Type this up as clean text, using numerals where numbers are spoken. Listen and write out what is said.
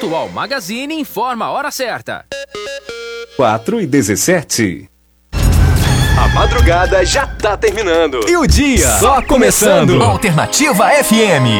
Atual Magazine informa a hora certa. 4h17. A madrugada já tá terminando. E o dia só começando. Alternativa FM.